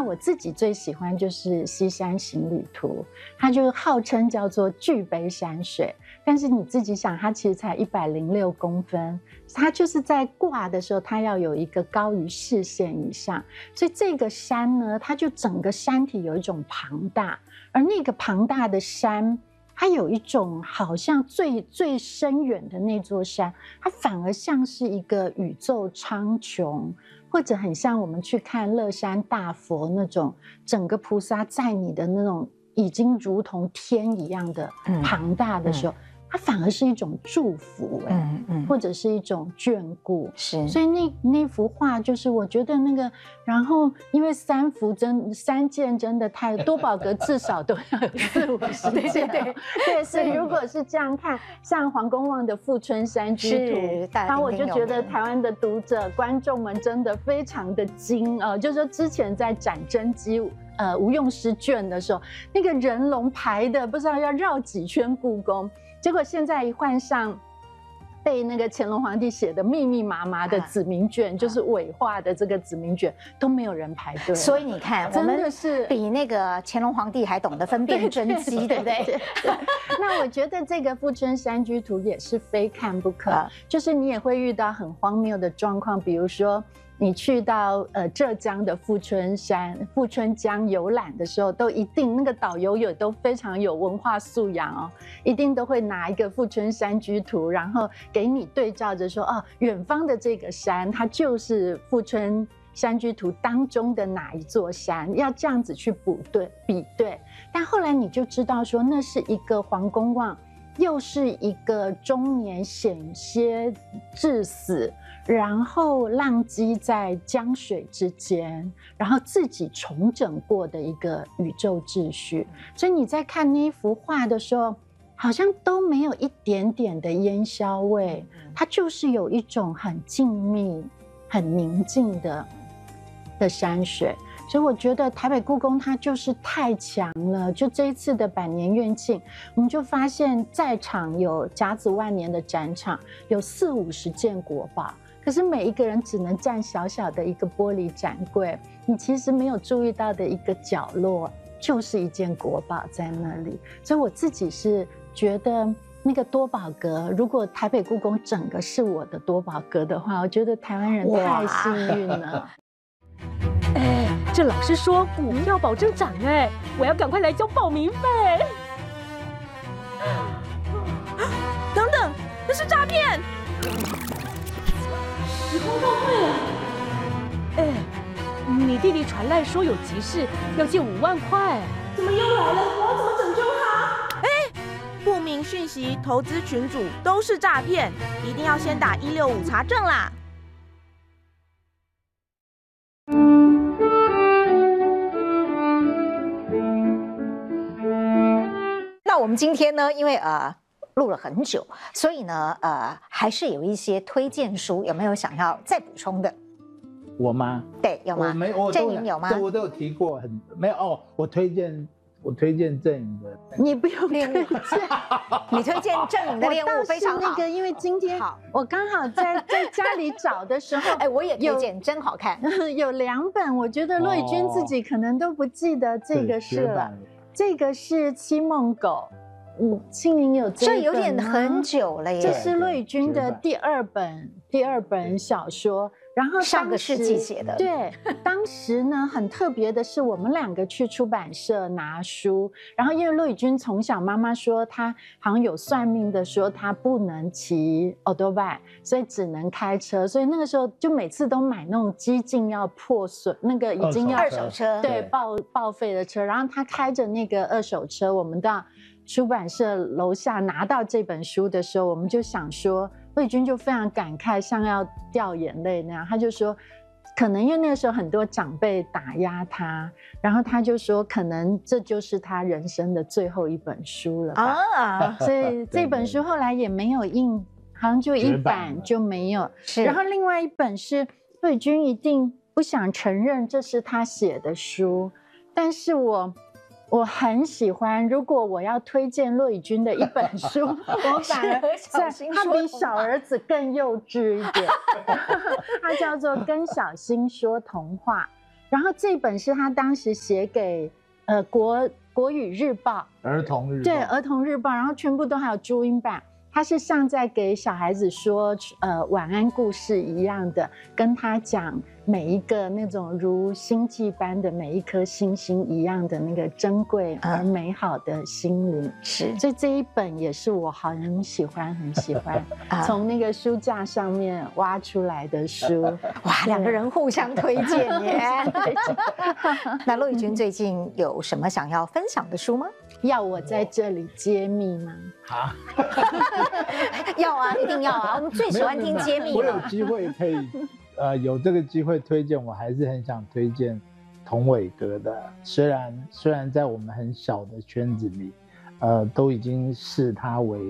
我自己最喜欢就是《西山行旅图》，它就号称叫做巨杯山水，但是你自己想，它其实才106公分，它就是在挂的时候，它要有一个高于视线以上，所以这个山呢，它就整个山体有一种庞大，而那个庞大的山，它有一种好像最深远的那座山，它反而像是一个宇宙苍穹，或者很像我们去看乐山大佛那种，整个菩萨在你的那种已经如同天一样的庞大的时候，它反而是一种祝福，或者是一种眷顾。 是， 所以那幅画就是我觉得那个，然后因为3件真的太多，宝格至少都要有40-50件。对，所以如果是这样看，像黄公望的《富春山居图》，然后我就觉得台湾的读者观众们真的非常的精就是说之前在展真迹无用诗卷的时候，那个人龙排的不知道要绕几圈故宫。结果现在一换上被那个乾隆皇帝写的密密麻麻的子民卷，就是伪画的这个子民卷，都没有人排队。 所以你看，我们是比那个乾隆皇帝还懂得分辨真迹，对不对？ 那我觉得这个《富春山居图》也是非看不可，就是你也会遇到很荒谬的状况，比如说你去到浙江的富春江游览的时候，都一定那个导游也都非常有文化素养一定都会拿一个《富春山居图》，然后给你对照着说远方的这个山，它就是《富春山居图》当中的哪一座山，要这样子去比对。但后来你就知道说，那是一个黄公望，又是一个中年险些致死，然后浪迹在江水之间，然后自己重整过的一个宇宙秩序。所以你在看那一幅画的时候，好像都没有一点点的烟硝味，它就是有一种很静谧、很宁静的山水。所以我觉得台北故宫它就是太强了，就这一次的百年院庆，我们就发现在场有甲子万年的展场，有40-50件国宝，可是每一个人只能占小小的一个玻璃展柜，你其实没有注意到的一个角落，就是一件国宝在那里。所以我自己是觉得那个多宝阁，如果台北故宫整个是我的多宝阁的话，我觉得台湾人太幸运了。 这老师说股票保证涨我要赶快来交报名费。等等，这是诈骗！时空倒退你弟弟传来说有急事，要借5万块。 怎么又来了？我要怎么拯救他？不明讯息、投资群组都是诈骗，一定要先打165查证啦。 那我们今天呢，因为录了很久，所以呢还是有一些推荐书，有没有想要再补充的？ 我吗？ 对，有吗？ 我没，我郑颖有吗？ 我都有提过，没有我推荐郑颖的。 你不用推荐， 你推荐郑颖的练物非常好。 那个，因为今天我刚好在家里找的时候， 我也推荐，真好看。 有2本，我觉得骆以军自己可能都不记得这个是了。这个是七梦狗，庆龄有这有点很久了耶。 这是骆以军的第二本小说。然后上个世纪写的。 对，当时呢很特别的是，我们2个去出版社拿书，然后因为骆以军从小妈妈说他好像有算命的说他不能骑 Autobike， 所以只能开车，所以那个时候就每次都买那种几近要破损，那个已经要二手车， 对，报废的车，然后他开着那个二手车，我们到出版社楼下拿到这本书的时候，我们就想说，骆以军就非常感慨，像要掉眼泪那样。他就说，可能因为那个时候很多长辈打压他，然后他就说，可能这就是他人生的最后一本书了吧。所以这本书后来也没有印，好像就一版就没有。然后另外一本是骆以军一定不想承认这是他写的书，但是我很喜欢，如果我要推荐骆以军的一本书，我反而他比小儿子更幼稚一点，他叫做《跟小新说童话》。 然后这本是他当时写给国语日报、 儿童日报， 对，儿童日报，然后全部都还有注音版。他是像在给小孩子说晚安故事一样的，跟他讲每一个那种如星际般的每一颗星星一样的那个珍贵而美好的心灵。 是， 所以这一本也是我很喜欢从那个书架上面挖出来的书。 哇，两个人互相推荐耶。那骆以军最近有什么想要分享的书吗？ 要我在这里揭秘吗？ 啊， 要啊，一定要啊！我们最喜欢听揭秘我有了。 机会可以，有这个机会推荐，我还是很想推荐童伟格的。虽然在我们很小的圈子里，都已经视他为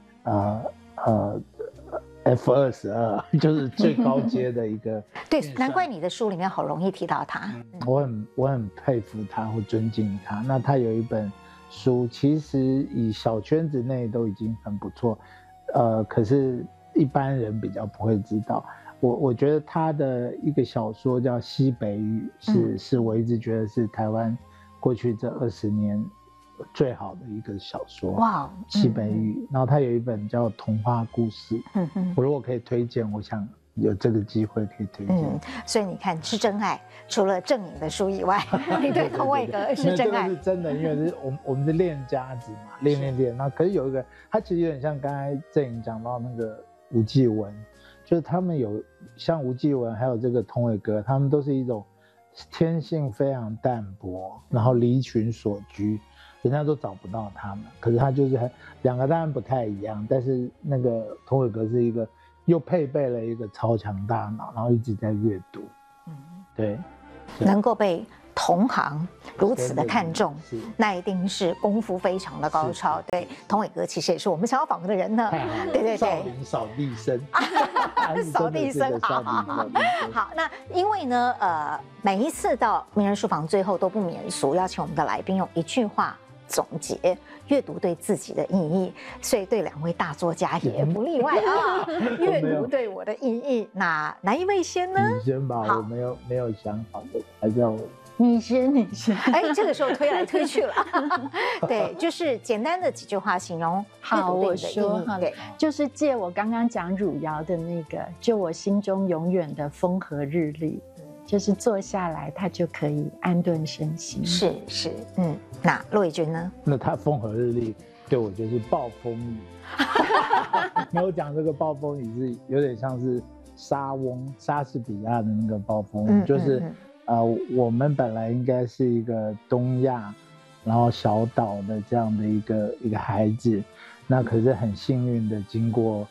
F22，就是最高阶的一个。 对，难怪你的书里面好容易提到他。 我很佩服他或尊敬他。那他有一本书，其实以小圈子内都已经很不错，可是一般人比较不会知道。我觉得他的一个小说叫《西北雨》，是我一直觉得是台湾过去这20年最好的一个小说。哇，西北雨。然后他有一本叫《童话故事》，我如果可以推荐，我想有这个机会可以推荐。 所以你看是真爱，除了正影的书以外，你对童伟格是真爱。 这个是真的，因为是我们是练家子嘛，练。那可是有一个，他其实有点像刚才郑颖讲到那个吴继文，就是他们有像吴继文还有这个童伟格，他们都是一种天性非常淡薄，然后离群所居，人家都找不到他们。可是他就是两个当然不太一样，但是那个童伟格是一个又配备了一个超强大脑，然后一直在阅读，对， 能够被同行如此的看重，那一定是功夫非常的高超。对，童伟格其实也是我们想要访问的人呢。对， 少林扫地僧， 扫地僧好。好，那因为呢，每一次到名人书房最后都不免俗，邀请我们的来宾用一句话总结阅读对自己的意义，所以对两位大作家也不例外啊。阅读对我的意义，哪一位先呢？ 你先吧，我没有想好的，还是要我。 你先。 哎，这个时候推来推去了。对，就是简单的几句话形容阅读对你的意义。对， 就是借我刚刚讲汝窑的那个，就我心中永远的风和日丽。就是坐下来，他就可以安顿身心。 是，那骆以军呢？ 那他风和日丽，对我就是暴风雨。没有讲这个暴风雨是有点像是莎士比亚的那个暴风雨，就是我们本来应该是一个东亚，然后小岛的这样的一个孩子，那可是很幸运的经过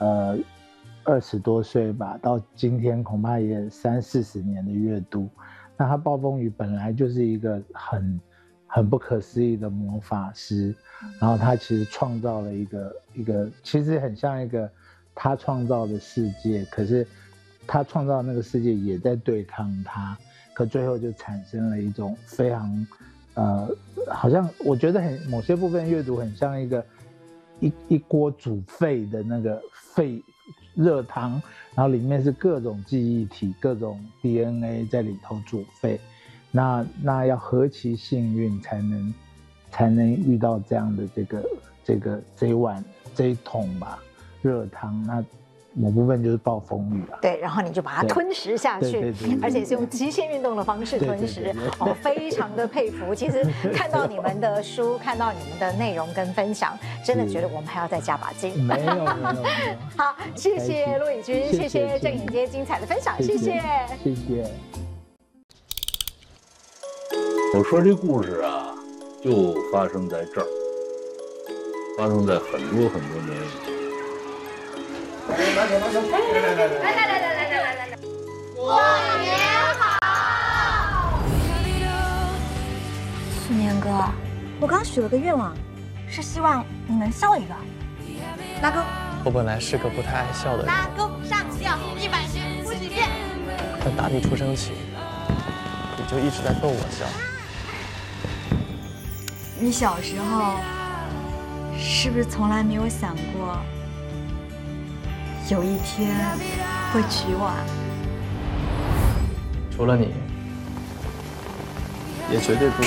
20多岁吧，到今天恐怕也30-40年的阅读。那他暴风雨本来就是一个很不可思议的魔法师，然后他其实创造了一个其实很像一个他创造的世界，可是他创造的那个世界也在对抗他，可最后就产生了一种非常好像我觉得某些部分阅读很像一锅煮沸的那个沸热汤，然后里面是各种记忆体、各种 DNA 在里头煮沸，那要何其幸运才能遇到这样的这一桶吧热汤，那某部分就是暴风雨啊。 对，然后你就把它吞食下去， 对， 而且是用极限运动的方式吞食，非常的佩服。其实看到你们的书，看到你们的内容跟分享，真的觉得我们还要再加把劲。 没有。 好，谢谢骆以军，谢谢郑颖洁精彩的分享，谢谢。 我说这故事啊，就发生在这儿，发生在很多很多年以前。来， 过年好！ 去年哥，我刚许了个愿望，是希望你能笑一个。拉钩。 我本来是个不太爱笑的人。 拉钩上吊100遍50遍。 但打你出生起，你就一直在逗我笑。 你小时候是不是从来没有想过，有一天会娶我啊？ 除了你， 也绝对不